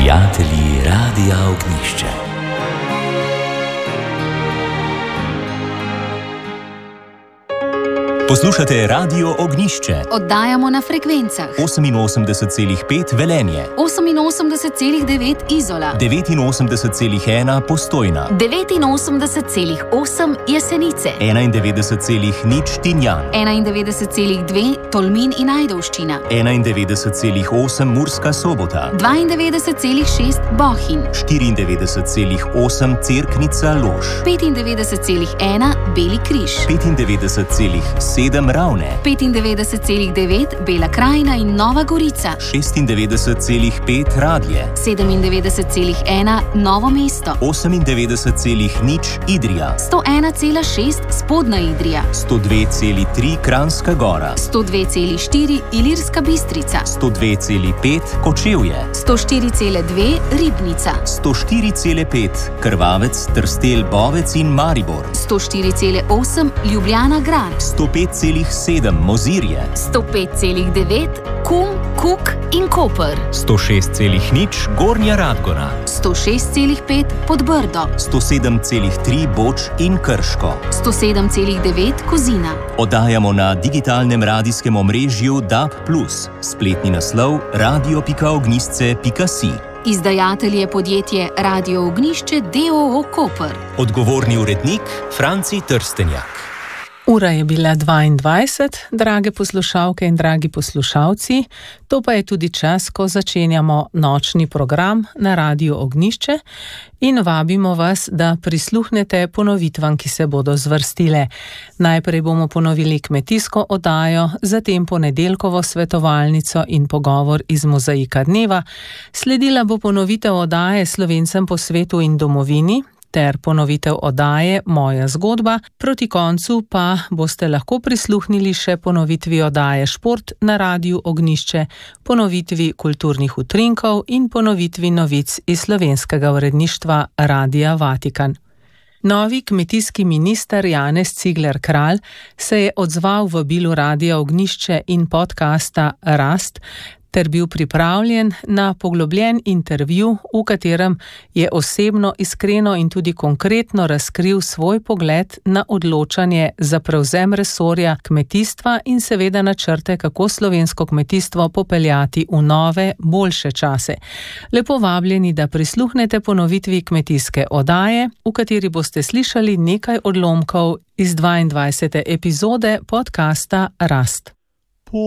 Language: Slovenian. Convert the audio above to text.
Prijatelji Radia Ognjišče. Poslušate Radio Ognjišče. Oddajamo na frekvencah 88,5 Velenje, 88,9 Izola, 89,1 Postojna, 89,8 Jesenice, 91,0 Tinjan, 91,2 Tolmin in Ajdovščina, 91,8 Murska Sobota, 92,6 Bohinj, 94,8 Cerknica Lož, 95,1 Beli križ, 95,7 Ravne, 95,9 Bela krajina in Nova Gorica, 96,5 Radlje, 97,1 Novo mesto, 98,0 Idrija, 101,6 Spodnja Idrija, 102,3 Kranjska Gora, 102,4 Ilirska Bistrica, 102,5 Kočevje, 104,2 Ribnica, 104,5 Krvavec, Trstelj, Bovec in Maribor, 104,8 Ljubljana Grad, 105,7 Mozirje, 105,9 Kum, Kuk in Koper, 106,0 Gornja Radgona, 106,5 Podbrdo, 107,3 Boč in Krško, 107,9 Kozina. Oddajamo na digitalnem radijskem omrežju DAB+, spletni naslov radio.ognjisce.si. Izdajatelj je podjetje Radio Ognjišče d.o.o. Koper. Odgovorni urednik Franci Trstenjak. Ura je bila 22, drage poslušalke in dragi poslušalci, to pa je tudi čas, ko začenjamo nočni program na Radiu Ognjišče in vabimo vas, da prisluhnete ponovitvam, ki se bodo zvrstile. Najprej bomo ponovili kmetijsko oddajo, zatem ponedeljkovo svetovalnico in pogovor iz Mozaika dneva, sledila bo ponovitev oddaje Slovencem po svetu in domovini, ter ponovitev oddaje Moja zgodba, proti koncu pa boste lahko prisluhnili še ponovitvi oddaje Šport na Radiu Ognjišče, ponovitvi kulturnih utrinkov in ponovitvi novic iz slovenskega uredništva Radia Vatikan. Novi kmetijski minister Janez Cigler Kralj se je odzval vabilu Radia Ognjišče in podcasta Rast, ter bil pripravljen na poglobljen intervju, v katerem je osebno, iskreno in tudi konkretno razkril svoj pogled na odločanje za prevzem resorja kmetijstva in seveda načrte, kako slovensko kmetijstvo popeljati v nove, boljše čase. Lepo vabljeni, da prisluhnete ponovitvi kmetijske oddaje, v kateri boste slišali nekaj odlomkov iz 22. epizode podcasta Rast.